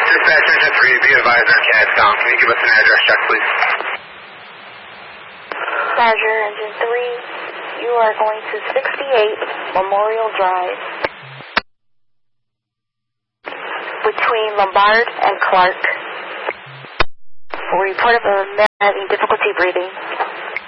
Dispatch Engine 3, be advised our CAD's down. Can you give us an address check, please? Roger, Engine 3, you are going to 68 Memorial Drive between Lombard and Clark. For report of a man having difficulty breathing.